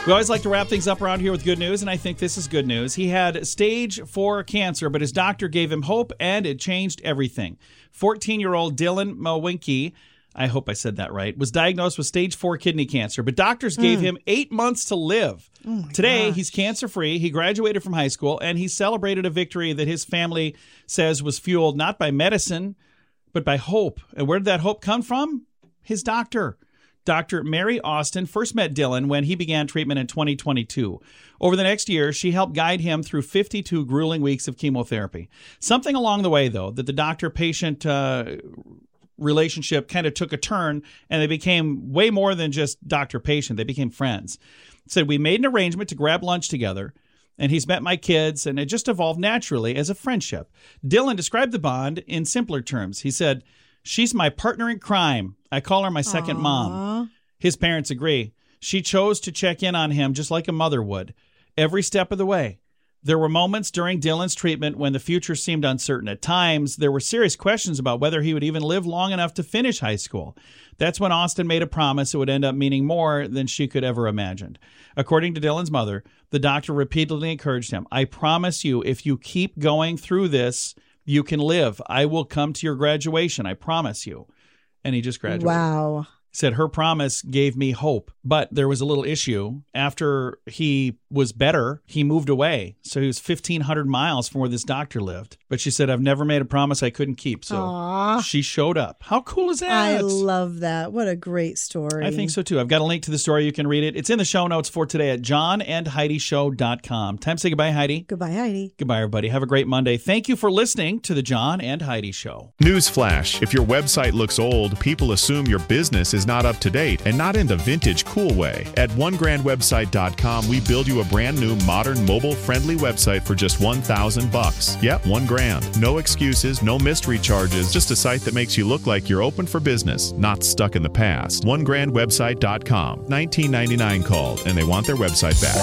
We always like to wrap things up around here with good news, and I think this is good news. He had stage 4 cancer, but his doctor gave him hope, and it changed everything. 14-year-old Dylan Mawinki, I hope I said that right, was diagnosed with stage 4 kidney cancer, but doctors gave him 8 months to live. Today, he's cancer-free. He graduated from high school, and he celebrated a victory that his family says was fueled not by medicine, but by hope. And where did that hope come from? His doctor. Dr. Mary Austin first met Dylan when he began treatment in 2022. Over the next year, she helped guide him through 52 grueling weeks of chemotherapy. Something along the way, though, that the doctor-patient relationship kind of took a turn, and they became way more than just doctor-patient. They became friends. Said, we made an arrangement to grab lunch together, and he's met my kids, and it just evolved naturally as a friendship. Dylan described the bond in simpler terms. He said, she's my partner in crime. I call her my second mom. His parents agree. She chose to check in on him just like a mother would, every step of the way. There were moments during Dylan's treatment when the future seemed uncertain. At times, there were serious questions about whether he would even live long enough to finish high school. That's when Austin made a promise it would end up meaning more than she could ever imagined. According to Dylan's mother, the doctor repeatedly encouraged him, I promise you, if you keep going through this, you can live. I will come to your graduation. I promise you. And he just graduated. Wow. Said her promise gave me hope, but there was a little issue. After he was better, he moved away. So he was 1,500 miles from where this doctor lived. But she said, I've never made a promise I couldn't keep. So she showed up. How cool is that? I love that. What a great story. I think so, too. I've got a link to the story. You can read it. It's in the show notes for today at johnandheidishow.com. Time to say goodbye, Heidi. Goodbye, Heidi. Goodbye, everybody. Have a great Monday. Thank you for listening to the John and Heidi Show. Newsflash. If your website looks old, people assume your business is not up to date and not in the vintage cool way. At onegrandwebsite.com, we build you a brand new, modern, mobile-friendly website for just $1,000. Yep, $1,000. No excuses, no mystery charges, just a site that makes you look like you're open for business, not stuck in the past. onegrandwebsite.com. $19.99 called, and they want their website back.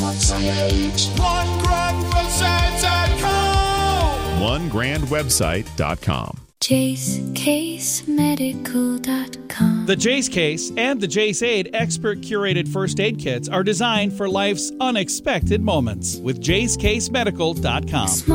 onegrandwebsite.com. JaceCaseMedical.com. The Jace Case and the Jace Aid expert-curated first aid kits are designed for life's unexpected moments with JaceCaseMedical.com.